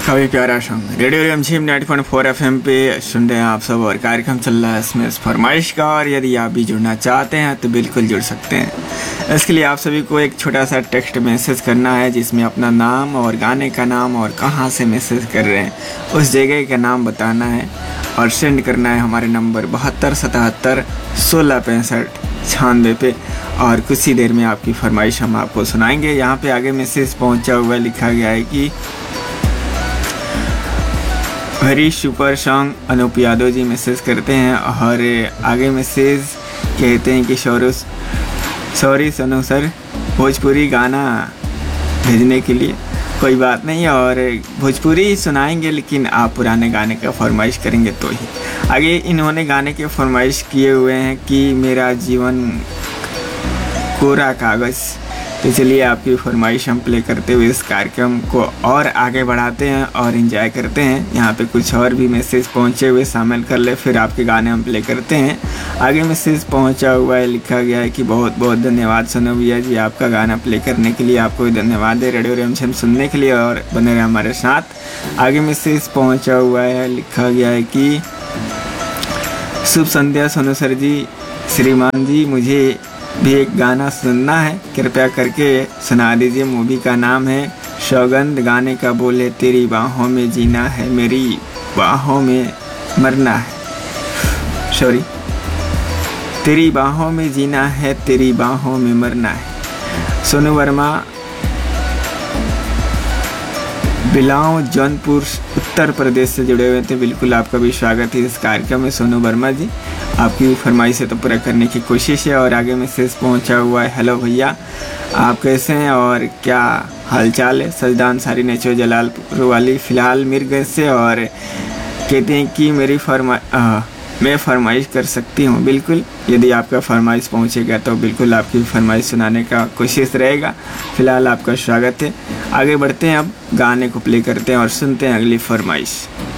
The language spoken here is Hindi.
काफ़ी प्यारा सॉन्ग रेडियो रिमझिम 90.4 FM पे सुन रहे हैं आप सब। और कार्यक्रम चल रहा है इसमें फरमाइश का। और यदि आप भी जुड़ना चाहते हैं तो बिल्कुल जुड़ सकते हैं। इसके लिए आप सभी को एक छोटा सा टेक्स्ट मैसेज करना है, जिसमें अपना नाम और गाने का नाम और कहाँ से मैसेज कर रहे हैं उस जगह का नाम बताना है और सेंड करना है हमारे नंबर 7277 1665 96 पे। और कुछ ही देर में आपकी फरमाइश हम आपको सुनाएंगे। यहाँ पे आगे मैसेज पहुँचा हुआ लिखा गया है कि very super song. Anoop Yadav ji message करते हैं और आगे मैसेज कहते हैं कि सॉरी सोनू सर, भोजपुरी गाना भेजने के लिए। कोई बात नहीं, और भोजपुरी ही सुनाएंगे, लेकिन आप पुराने गाने का फरमाइश करेंगे तो ही। आगे इन्होंने गाने के फरमाइश किए हुए हैं कि मेरा जीवन कोरा कागज़। तो चलिए आपकी फरमाइश हम प्ले करते हुए इस कार्यक्रम को और आगे बढ़ाते हैं और एंजॉय करते हैं। यहाँ पे कुछ और भी मैसेज पहुँचे हुए शामिल कर ले, फिर आपके गाने हम प्ले करते हैं। आगे मैसेज पहुँचा हुआ है, लिखा गया है कि बहुत बहुत धन्यवाद सोनू भैया जी, आपका गाना प्ले करने के लिए आपको धन्यवाद है। रेडियो रिमझिम सुनने के लिए और बने रहे हमारे साथ। आगे मैसेज पहुँचा हुआ है, लिखा गया है कि शुभ संध्या सोनू सर जी, श्रीमान जी, मुझे भी एक गाना सुनना है, कृपया करके सुना दीजिए। मूवी का नाम है सौगंध, गाने का बोल है तेरी बाहों में जीना है, मेरी बाहों में मरना है। सॉरी, तेरी बाहों में जीना है, तेरी बाहों में मरना है। सोनू वर्मा, बिलाव, जौनपुर, उत्तर प्रदेश से जुड़े हुए थे। बिल्कुल आपका भी स्वागत है इस कार्यक्रम में सोनू वर्मा जी। आपकी फरमाइश से तो पूरा करने की कोशिश है। और आगे मैसेज पहुंचा हुआ है, हेलो भैया, आप कैसे हैं और क्या हालचाल है। सजदान सारी नेचो जलालपुर वाली, फ़िलहाल मिर्ग से। और कहते हैं कि मैं फरमाइश कर सकती हूँ। बिल्कुल, यदि आपका फरमाइश पहुँचेगा तो बिल्कुल आपकी फरमाइश सुनाने का कोशिश रहेगा। फ़िलहाल आपका स्वागत है। आगे बढ़ते हैं, अब गाने को प्ले करते हैं और सुनते हैं अगली फरमाइश।